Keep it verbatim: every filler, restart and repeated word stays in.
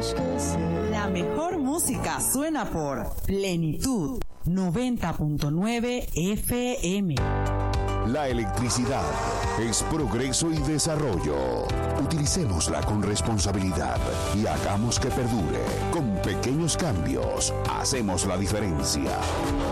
La mejor música suena por Plenitud noventa punto nueve F M. La electricidad es progreso y desarrollo. Utilicémosla con responsabilidad y hagamos que perdure. Con pequeños cambios, hacemos la diferencia.